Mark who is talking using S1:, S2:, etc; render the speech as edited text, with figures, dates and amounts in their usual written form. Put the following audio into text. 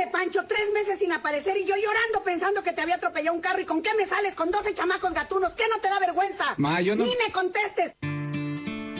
S1: Pancho, 3 meses sin aparecer y yo llorando pensando que te había atropellado un carro. ¿Y con qué me sales? Con 12 chamacos gatunos. ¿Qué no te da vergüenza?
S2: Ma, yo no...
S1: Ni me contestes.